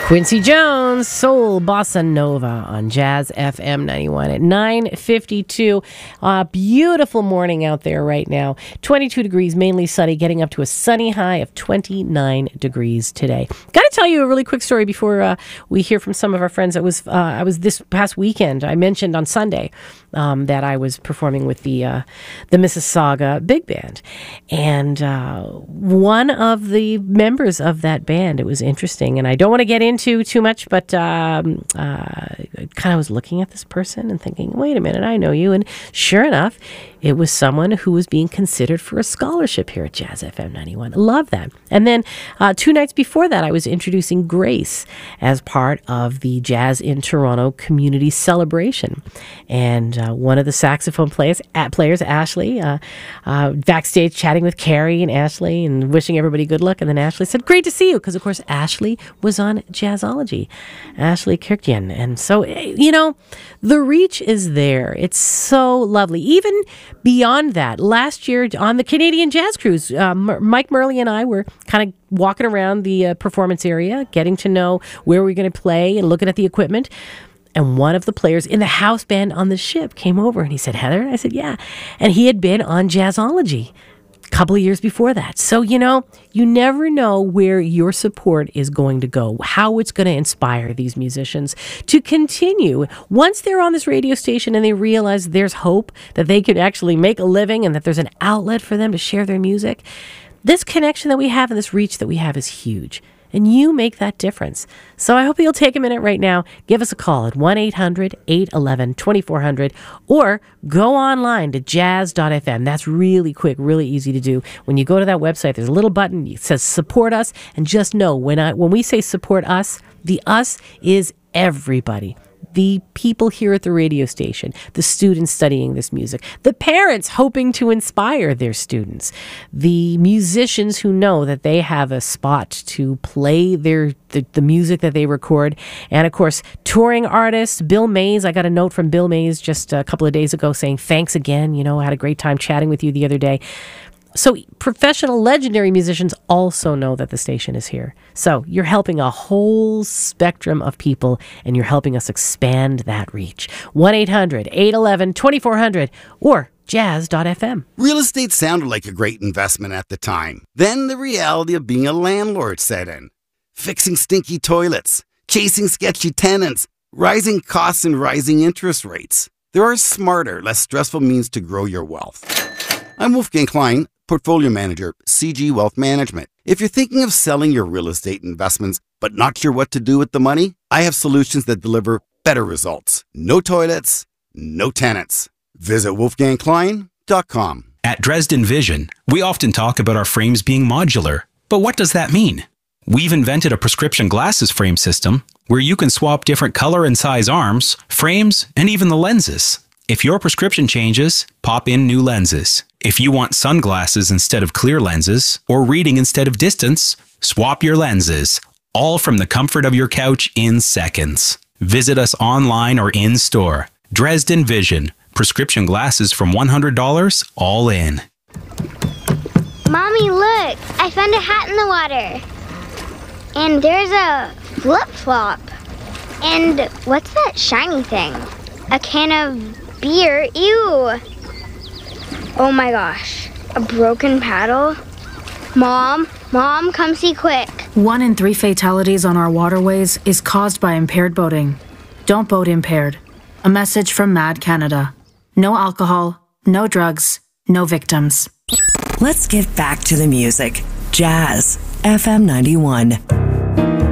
Quincy Jones, Soul Bossa Nova on Jazz FM 91 at 9:52. Beautiful morning out there right now. 22 degrees, mainly sunny, getting up to a sunny high of 29 degrees today. Got to tell you a really quick story before we hear from some of our friends. I was this past weekend. I mentioned on Sunday that I was performing with the Mississauga Big Band, and one of the members of that band. It was interesting, and I don't want to get into too much, but kind of was looking at this person and thinking, wait a minute, I know you. And sure enough, it was someone who was being considered for a scholarship here at Jazz FM 91. I love that. And then 2 nights before that, I was introducing Grace as part of the Jazz in Toronto community celebration. And one of the saxophone players, Ashley, backstage chatting with Carrie and Ashley and wishing everybody good luck. And then Ashley said, great to see you, because of course Ashley was on Jazzology, Ashley Kirkian. And so, the reach is there. It's so lovely. Even beyond that, last year on the Canadian Jazz Cruise, Mike Murley and I were kind of walking around the performance area, getting to know where we're going to play and looking at the equipment. And one of the players in the house band on the ship came over and he said, Heather? And I said, yeah. And he had been on Jazzology a couple of years before that. So, you never know where your support is going to go, how it's going to inspire these musicians to continue. Once they're on this radio station and they realize there's hope, that they can actually make a living and that there's an outlet for them to share their music, this connection that we have and this reach that we have is huge. And you make that difference. So I hope you'll take a minute right now. Give us a call at 1-800-811-2400 or go online to jazz.fm. That's really quick, really easy to do. When you go to that website, there's a little button. It says support us. And just know when we say support us, the us is everybody. The people here at the radio station, the students studying this music, the parents hoping to inspire their students, the musicians who know that they have a spot to play the music that they record, and of course, touring artists. Bill Mays, I got a note from Bill Mays just a couple of days ago saying, thanks again. I had a great time chatting with you the other day. So professional, legendary musicians also know that the station is here. So you're helping a whole spectrum of people, and you're helping us expand that reach. 1-800-811-2400 or jazz.fm. Real estate sounded like a great investment at the time. Then the reality of being a landlord set in. Fixing stinky toilets, chasing sketchy tenants, rising costs and rising interest rates. There are smarter, less stressful means to grow your wealth. I'm Wolfgang Klein, Portfolio Manager, CG Wealth Management. If you're thinking of selling your real estate investments but not sure what to do with the money, I have solutions that deliver better results. No toilets, no tenants. Visit wolfgangklein.com. At Dresden Vision, we often talk about our frames being modular. But what does that mean? We've invented a prescription glasses frame system where you can swap different color and size arms, frames, and even the lenses. If your prescription changes, pop in new lenses. If you want sunglasses instead of clear lenses, or reading instead of distance, swap your lenses. All from the comfort of your couch in seconds. Visit us online or in store. Dresden Vision. Prescription glasses from $100, all in. Mommy, look! I found a hat in the water. And there's a flip-flop. And what's that shiny thing? A can of beer. Ew. Oh my gosh. A broken paddle? Mom, come see quick. 1 in 3 fatalities on our waterways is caused by impaired boating. Don't boat impaired. A message from MAD Canada. No alcohol, no drugs, no victims. Let's get back to the music. Jazz FM 91.